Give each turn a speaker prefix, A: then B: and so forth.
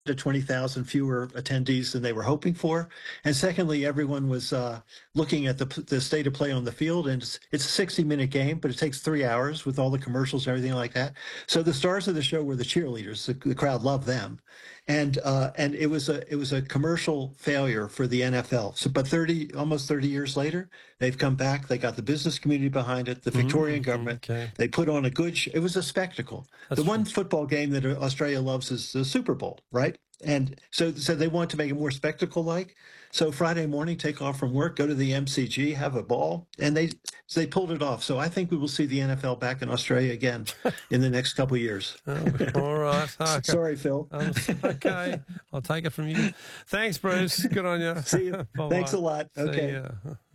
A: to 20,000 fewer attendees than they were hoping for. And secondly, everyone was looking at the state of play on the field. And it's a 60-minute game, but it takes 3 hours with all the commercials and everything like that. So the stars of the show were the cheerleaders. The crowd loved them. And it was a commercial failure for the NFL. So, but almost 30 years later, they've come back. They got the business community behind it, the Victorian government.
B: Okay.
A: They put on a good it was a spectacle.
B: That's
A: the one football game that Australia loves is the Super Bowl, right? And so they want to make it more spectacle-like. So Friday morning, take off from work, go to the MCG, have a ball, and they pulled it off. So I think we will see the NFL back in Australia again in the next couple of years.
B: Oh, all right. Okay.
A: Sorry, Phil.
B: Okay, I'll take it from you. Thanks, Bruce. Good on you.
A: See you.
B: Bye-bye.
A: Thanks a lot.
B: See
A: Okay.
B: ya.